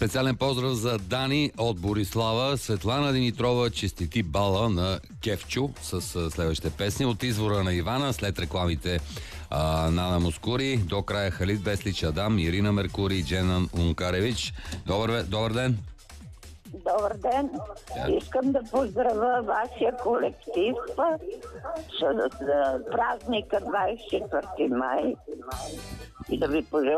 Специален поздрав за Дани от Борислава. Светлана Димитрова честити бала на Кевчо с следващите песни. От извора на Ивана, след рекламите Нана Мускури, до края Халид Беслич Адам, Ирина Меркури, Дженан Ункаревич. Добър ден! Добър ден! Искам да поздравя вашия колектив с празника 24 май и да ви пожелая